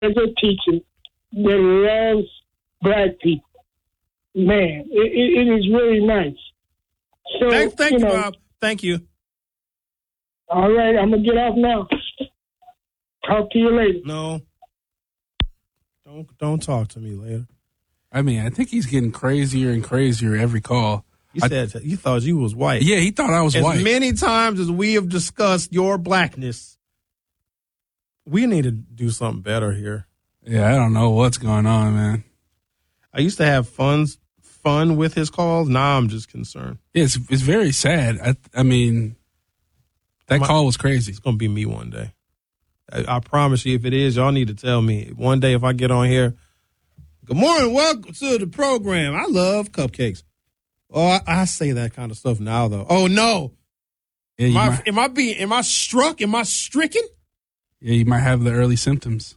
as a teacher that loves black people. Man, it is really nice. So, thank you, Rob. Thank you. All right, I'm going to get off now. Talk to you later. No. Don't talk to me later. I mean, I think he's getting crazier and crazier every call. You said you thought you was white. Yeah, he thought I was white. As many times as we have discussed your blackness, we need to do something better here. Yeah, I don't know what's going on, man. I used to have fun with his calls. Now I'm just concerned. Yeah, it's very sad. I mean, that call was crazy. It's going to be me one day. I promise you, if it is, y'all need to tell me. One day if I get on here, good morning, welcome to the program. I love cupcakes. Oh, I say that kind of stuff now, though. Oh, no. Yeah, am I struck? Am I stricken? Yeah, you might have the early symptoms.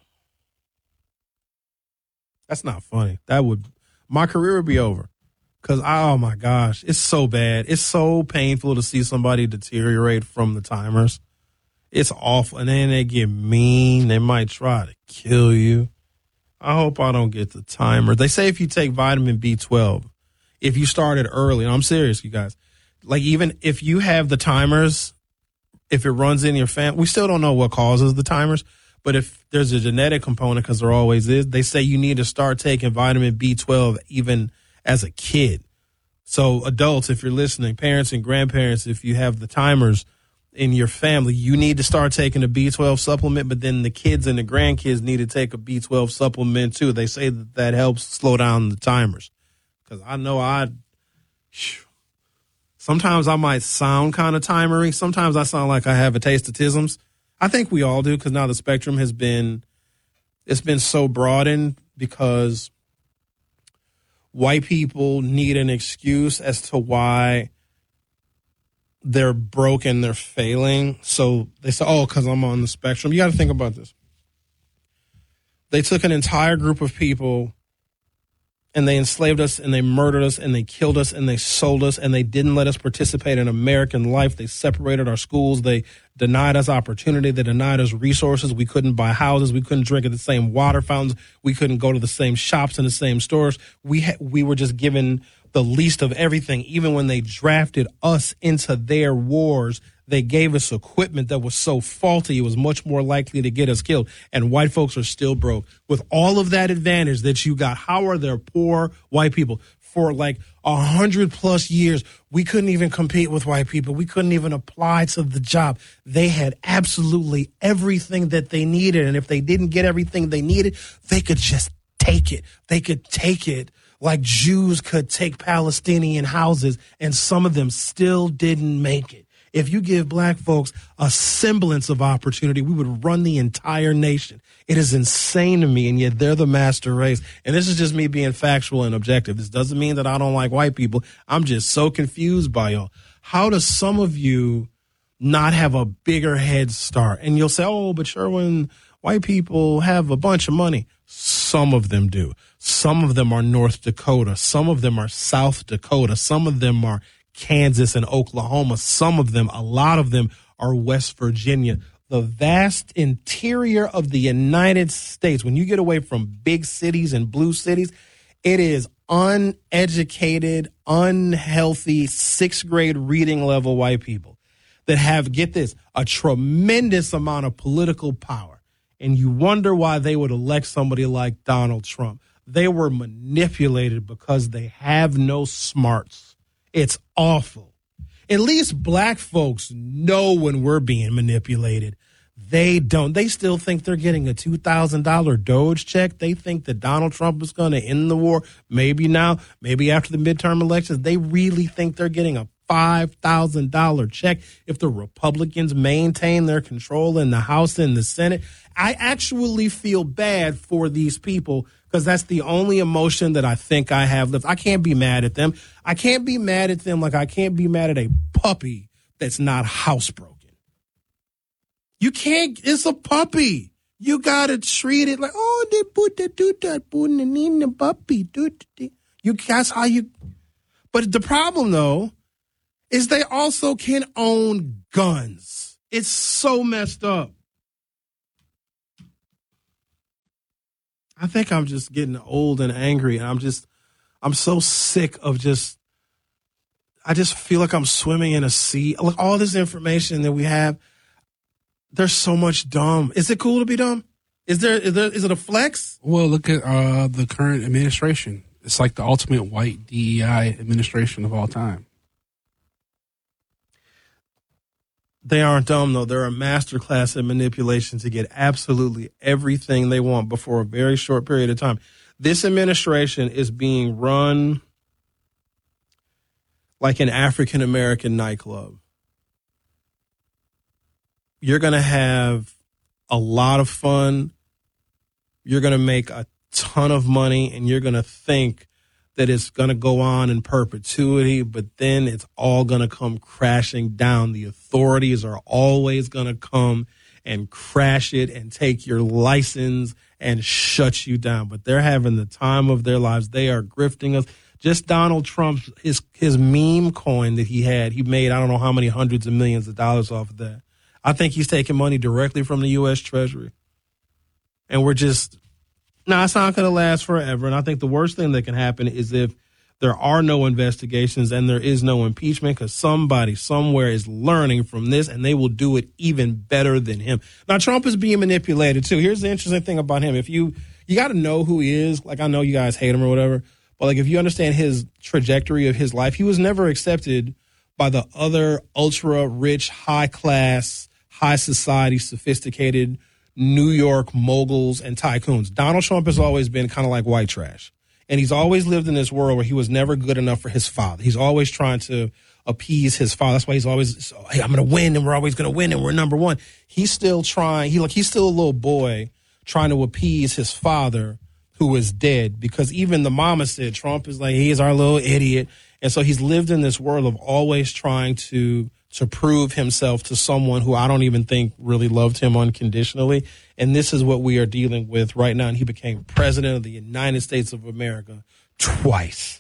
That's not funny. My career would be over. Because, oh, my gosh, it's so bad. It's so painful to see somebody deteriorate from the timers. It's awful. And then they get mean. They might try to kill you. I hope I don't get the timer. They say if you take vitamin B12, if you started early, and I'm serious, you guys, like even if you have the timers, if it runs in your family, we still don't know what causes the timers. But if there's a genetic component, because there always is, they say you need to start taking vitamin B12 even as a kid. So adults, if you're listening, parents and grandparents, if you have the timers in your family, you need to start taking a B12 supplement, but then the kids and the grandkids need to take a B12 supplement too. They say that helps slow down the timers. Because I know sometimes I might sound kind of timery. Sometimes I sound like I have a taste of tisms. I think we all do, because now the spectrum it's been so broadened because white people need an excuse as to why they're broken, they're failing. So they say, oh, because I'm on the spectrum. You got to think about this. They took an entire group of people and they enslaved us and they murdered us and they killed us and they sold us and they didn't let us participate in American life. They separated our schools. They denied us opportunity. They denied us resources. We couldn't buy houses. We couldn't drink at the same water fountains. We couldn't go to the same shops and the same stores. We were just given the least of everything. Even when they drafted us into their wars, they gave us equipment that was so faulty, it was much more likely to get us killed. And white folks are still broke. With all of that advantage that you got, how are there poor white people? For like 100+ years, we couldn't even compete with white people. We couldn't even apply to the job. They had absolutely everything that they needed. And if they didn't get everything they needed, they could just take it. They could take it like Jews could take Palestinian houses, and some of them still didn't make it. If you give black folks a semblance of opportunity, we would run the entire nation. It is insane to me, and yet they're the master race. And this is just me being factual and objective. This doesn't mean that I don't like white people. I'm just so confused by y'all. How do some of you not have a bigger head start? And you'll say, oh, but Sherwin, white people have a bunch of money. Some of them do. Some of them are North Dakota. Some of them are South Dakota. Some of them are Kansas and Oklahoma. Some of them, a lot of them, are West Virginia. The vast interior of the United States, when you get away from big cities and blue cities, it is uneducated, unhealthy, 6th grade reading level white people that have, get this, a tremendous amount of political power. And you wonder why they would elect somebody like Donald Trump. They were manipulated because they have no smarts. It's awful. At least black folks know when we're being manipulated. They don't. They still think they're getting a $2,000 Doge check. They think that Donald Trump is going to end the war. Maybe now, maybe after the midterm elections. They really think they're getting a $5,000 check if the Republicans maintain their control in the House and the Senate. I actually feel bad for these people because that's the only emotion that I think I have left. I can't be mad at them. I can't be mad at them like I can't be mad at a puppy that's not housebroken. You can't, it's a puppy. You got to treat it like, oh, they put that, do that, putting in the puppy. That's how you, but the problem though, is they also can own guns. It's so messed up. I think I'm just getting old and angry, and I'm so sick of I just feel like I'm swimming in a sea. Look, all this information that we have, there's so much dumb. Is it cool to be dumb? Is it a flex? Well, look at the current administration. It's like the ultimate white DEI administration of all time. They aren't dumb, though. They're a masterclass in manipulation to get absolutely everything they want before a very short period of time. This administration is being run like an African-American nightclub. You're going to have a lot of fun. You're going to make a ton of money, and you're going to think that it's going to go on in perpetuity, but then it's all going to come crashing down. The authorities are always going to come and crash it and take your license and shut you down. But they're having the time of their lives. They are grifting us. Just Donald Trump, his meme coin that he made, I don't know how many hundreds of millions of dollars off of that. I think he's taking money directly from the U.S. Treasury. And we're just, it's not going to last forever. And I think the worst thing that can happen is if there are no investigations and there is no impeachment, because somebody somewhere is learning from this and they will do it even better than him. Now, Trump is being manipulated, too. Here's the interesting thing about him. If you got to know who he is. Like, I know you guys hate him or whatever. But, like, if you understand his trajectory of his life, he was never accepted by the other ultra-rich, high-class, high-society, sophisticated New York moguls and tycoons. Donald Trump has always been kind of like white trash. And he's always lived in this world where he was never good enough for his father. He's always trying to appease his father. That's why he's always, hey, I'm going to win, and we're always going to win, and we're number one. He's still trying. He's still a little boy trying to appease his father, who is dead, because even the mama said Trump is like, he is our little idiot. And so he's lived in this world of always trying to prove himself to someone who I don't even think really loved him unconditionally. And this is what we are dealing with right now. And he became president of the United States of America twice.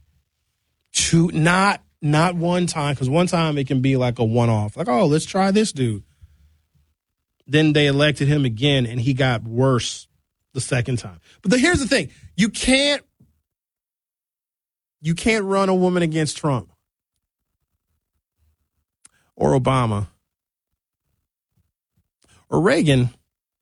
Not one time, because one time it can be like a one-off. Like, oh, let's try this dude. Then they elected him again, and he got worse the second time. But here's the thing. You can't run a woman against Trump or Obama or Reagan.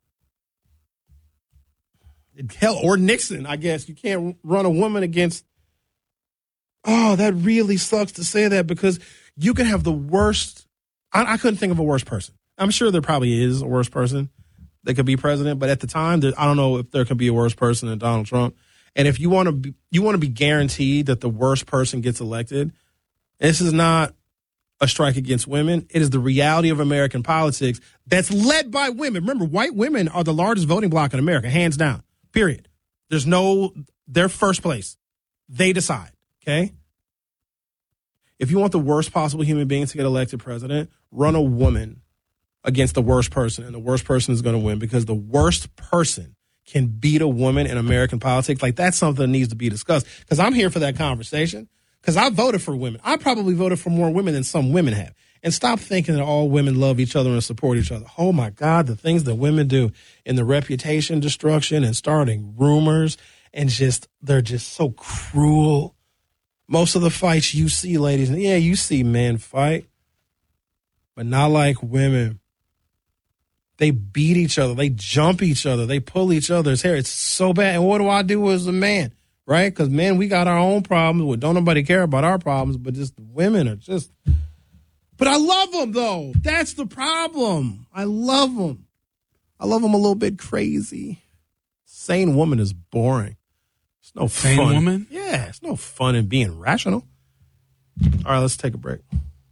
Hell, or Nixon, I guess. You can't run a woman against. Oh, that really sucks to say that, because you can have the worst. I couldn't think of a worse person. I'm sure there probably is a worse person that could be president, but at the time, I don't know if there could be a worse person than Donald Trump. And if you want to be guaranteed that the worst person gets elected, this is not a strike against women. It is the reality of American politics that's led by women. Remember, white women are the largest voting bloc in America, hands down, period. They're first place. They decide, okay? If you want the worst possible human being to get elected president, run a woman against the worst person, and the worst person is going to win, because the worst person can beat a woman in American politics. Like, that's something that needs to be discussed, because I'm here for that conversation, because I voted for women. I probably voted for more women than some women have. And stop thinking that all women love each other and support each other. Oh, my God, the things that women do in the reputation destruction and starting rumors, and they're just so cruel. Most of the fights you see, ladies, and yeah, you see men fight, but not like women. They beat each other. They jump each other. They pull each other's hair. It's so bad. And what do I do as a man, right? Because, men, we got our own problems. Don't nobody care about our problems, but just the women are just. But I love them, though. That's the problem. I love them. I love them a little bit crazy. Sane woman is boring. It's no fun. Sane woman? Yeah, it's no fun in being rational. All right, let's take a break.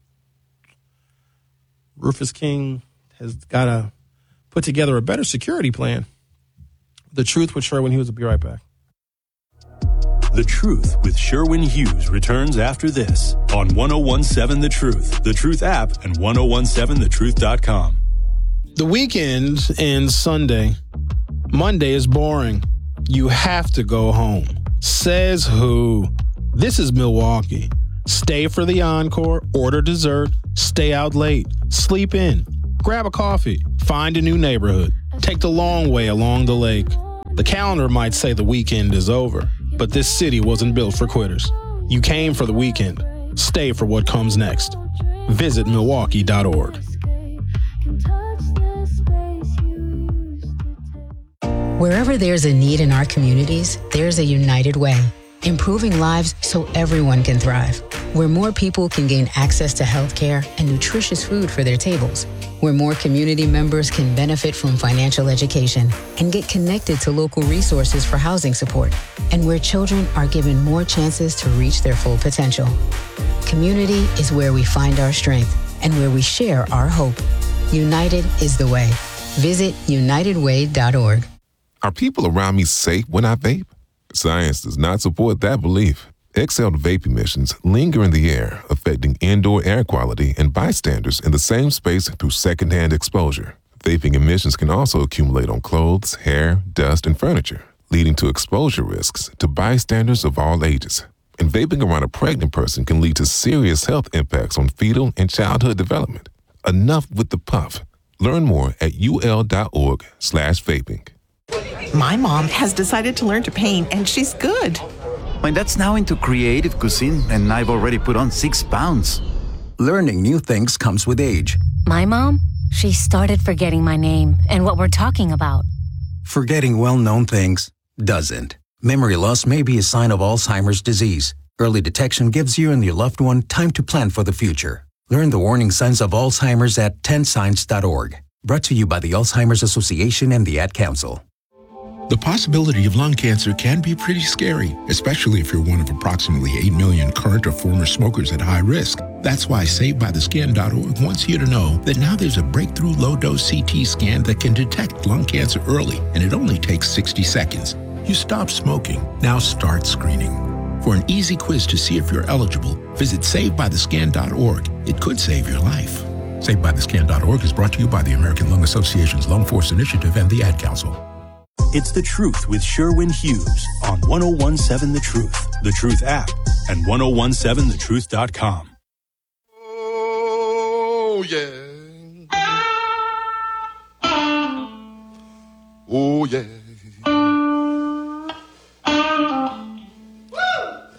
Rufus King has got to put together a better security plan. The Truth with Sherwin Hughes will be right back. The Truth with Sherwin Hughes returns after this on 101.7 The Truth, The Truth app, and 101.7thetruth.com. The weekend ends Sunday. Monday is boring. You have to go home. Says who? This is Milwaukee. Stay for the encore, order dessert, stay out late, sleep in, grab a coffee, find a new neighborhood, take the long way along the lake. The calendar might say the weekend is over, but this city wasn't built for quitters. You came for the weekend. Stay for what comes next. Visit Milwaukee.org. Wherever there's a need in our communities, there's a United Way, improving lives so everyone can thrive. Where more people can gain access to healthcare and nutritious food for their tables. Where more community members can benefit from financial education and get connected to local resources for housing support. And where children are given more chances to reach their full potential. Community is where we find our strength and where we share our hope. United is the way. Visit UnitedWay.org. Are people around me safe when I vape? Science does not support that belief. Exhaled vape emissions linger in the air, affecting indoor air quality and bystanders in the same space through secondhand exposure. Vaping emissions can also accumulate on clothes, hair, dust, and furniture, leading to exposure risks to bystanders of all ages. And vaping around a pregnant person can lead to serious health impacts on fetal and childhood development. Enough with the puff. Learn more at ul.org/vaping. My mom has decided to learn to paint, and she's good. My dad's now into creative cuisine, and I've already put on 6 pounds. Learning new things comes with age. My mom, she started forgetting my name and what we're talking about. Forgetting well-known things doesn't. Memory loss may be a sign of Alzheimer's disease. Early detection gives you and your loved one time to plan for the future. Learn the warning signs of Alzheimer's at 10signs.org. Brought to you by the Alzheimer's Association and the Ad Council. The possibility of lung cancer can be pretty scary, especially if you're one of approximately 8 million current or former smokers at high risk. That's why SaveByTheScan.org wants you to know that now there's a breakthrough low-dose CT scan that can detect lung cancer early, and it only takes 60 seconds. You stop smoking. Now start screening. For an easy quiz to see if you're eligible, visit SaveByTheScan.org. It could save your life. SaveByTheScan.org is brought to you by the American Lung Association's Lung Force Initiative and the Ad Council. It's The Truth with Sherwin Hughes on 1017 The Truth app, and 1017thetruth.com. Oh, yeah. Oh, yeah.